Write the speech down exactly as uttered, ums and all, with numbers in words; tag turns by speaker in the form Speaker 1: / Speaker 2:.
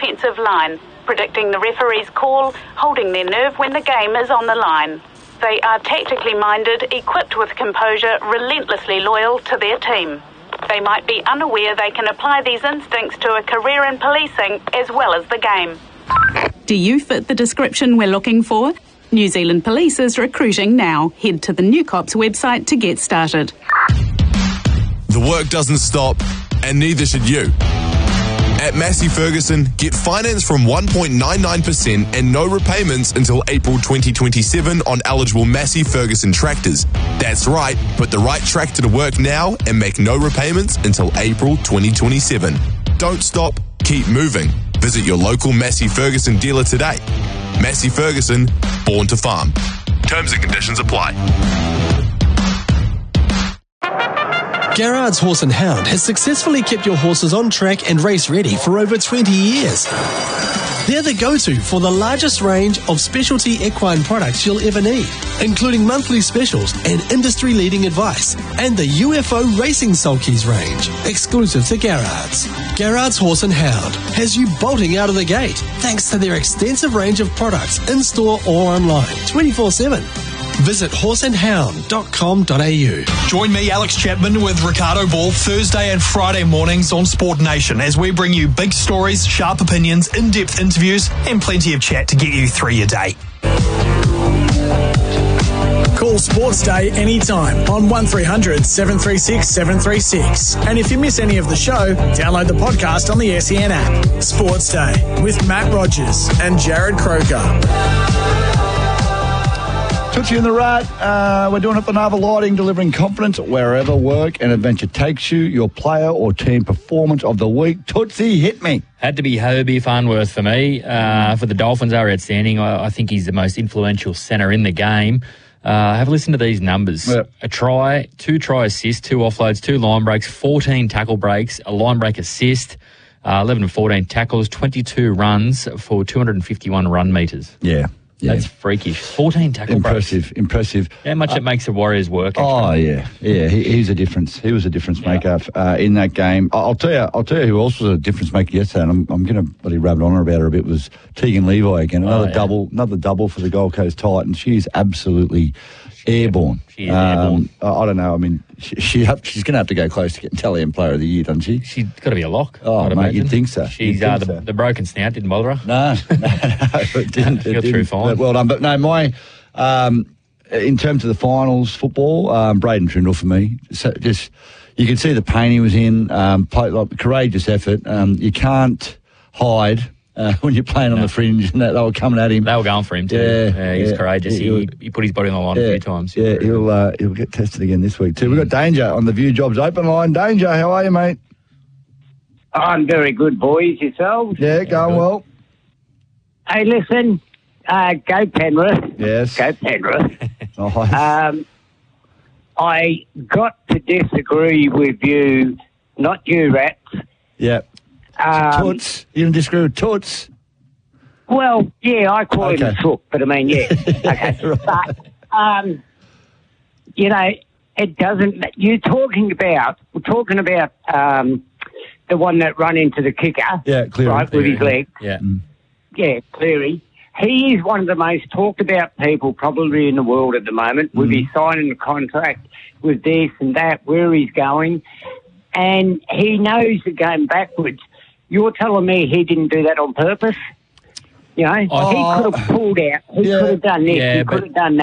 Speaker 1: defensive line, predicting the referee's call, holding their nerve when the game is on the line. They are tactically minded, equipped with composure, relentlessly loyal to their team. They might be unaware they can apply these instincts to a career in policing as well as the game. Do you fit the description we're looking for? New Zealand Police is recruiting now. Head to the New Cops website to get started.
Speaker 2: The work doesn't stop, and neither should you. At Massey Ferguson, get finance from one point nine nine percent and no repayments until April twenty twenty-seven on eligible Massey Ferguson tractors. That's right, put the right tractor to work now and make no repayments until April twenty twenty-seven. Don't stop, keep moving. Visit your local Massey Ferguson dealer today. Massey Ferguson, born to farm. Terms and conditions apply.
Speaker 3: Garrard's Horse and Hound has successfully kept your horses on track and race ready for over twenty years. They're the go-to for the largest range of specialty equine products you'll ever need, including monthly specials and industry-leading advice, and the U F O Racing Sulkies range, exclusive to Garrard's. Garrard's Horse and Hound has you bolting out of the gate thanks to their extensive range of products in-store or online, twenty-four seven. Visit horse and hound dot com dot a u.
Speaker 4: Join me, Alex Chapman, with Ricardo Ball Thursday and Friday mornings on Sport Nation as we bring you big stories, sharp opinions, in-depth interviews, and plenty of chat to get you through your day.
Speaker 5: Call Sports Day anytime on one three hundred seven three six seven three six. And if you miss any of the show, download the podcast on the S E N app. Sports Day with Matt Rogers and Jared Croker.
Speaker 6: Tootsie and the Rat, uh, we're doing it for Nava Lighting, delivering confidence wherever work and adventure takes you. Your player or team performance of the week. Tootsie, hit me.
Speaker 7: Had to be Herbie Farnworth for me. Uh, for the Dolphins, are outstanding. I, I think he's the most influential centre in the game. Uh, have a listen to these numbers.
Speaker 6: Yep.
Speaker 7: A try, two try assists, two offloads, two line breaks, fourteen tackle breaks, a line break assist, uh, eleven and fourteen tackles, twenty-two runs for two hundred fifty-one run metres.
Speaker 6: Yeah. Yeah.
Speaker 7: That's freakish. fourteen tackle
Speaker 6: impressive,
Speaker 7: breaks.
Speaker 6: Impressive, impressive.
Speaker 7: How much uh, it makes the Warriors work. Extra.
Speaker 6: Oh, yeah. Yeah, he, he's a difference. He was a difference yeah. maker uh, in that game. I'll tell you I'll tell you who else was a difference maker yesterday, and I'm, I'm going to bloody rabbit on her about her a bit, was Tegan Levi again. Another oh, yeah. double another double for the Gold Coast Titans. She's absolutely airborne.
Speaker 7: She is
Speaker 6: um,
Speaker 7: airborne.
Speaker 6: I don't know. I mean, she, she have, she's going to have to go close to getting Tally M Player of the Year, doesn't she?
Speaker 7: She's got to be a lock.
Speaker 6: Oh,
Speaker 7: I'd
Speaker 6: mate,
Speaker 7: imagine.
Speaker 6: you'd think so.
Speaker 7: She's
Speaker 6: think
Speaker 7: uh, the,
Speaker 6: so.
Speaker 7: the broken snout didn't bother her.
Speaker 6: No, no, no it didn't.
Speaker 7: You're true fine.
Speaker 6: Well done. But no, my um, in terms of the finals football, um, Braden Trindle for me. So just you can see the pain he was in. Um, play, like, courageous effort. Um, you can't hide. Uh, when you're playing on
Speaker 7: no.
Speaker 6: the fringe and that, they were coming at him.
Speaker 7: They were going for him too.
Speaker 6: Yeah,
Speaker 7: yeah he's
Speaker 6: yeah,
Speaker 7: courageous.
Speaker 6: He,
Speaker 7: he, he put his body on the line
Speaker 6: yeah,
Speaker 7: a few times.
Speaker 6: Yeah, he'll uh, he'll get tested again this week too. Mm. We've got Danger on the View Jobs open line. Danger, how are you, mate?
Speaker 8: I'm very good, boys. Yourselves?
Speaker 6: Yeah, going well.
Speaker 8: Hey, listen, uh, go Penrith.
Speaker 6: Yes.
Speaker 8: Go Penrith.
Speaker 6: Nice.
Speaker 8: Um, I got to disagree with you, not you, Rats.
Speaker 6: Yeah.
Speaker 8: Um,
Speaker 6: Toots. You didn't disagree with Toots?
Speaker 8: Well, yeah, I call
Speaker 6: okay.
Speaker 8: him a sook, but I mean, yeah. Okay.
Speaker 6: Right.
Speaker 8: But, um, you know, it doesn't, you're talking about, we're talking about um, the one that run into the kicker.
Speaker 6: Yeah, Cleary.
Speaker 8: Right,
Speaker 6: Cleary.
Speaker 8: with his leg.
Speaker 7: Yeah.
Speaker 6: Mm.
Speaker 8: Yeah, Cleary. He is one of the most talked about people probably in the world at the moment, mm. with his signing the contract, with this and that, where he's going. And he knows the game backwards. You're telling me he didn't do that on purpose? You know,
Speaker 6: oh,
Speaker 8: he could have pulled out. He
Speaker 6: yeah.
Speaker 8: could have done this.
Speaker 7: Yeah,
Speaker 8: he could have done that.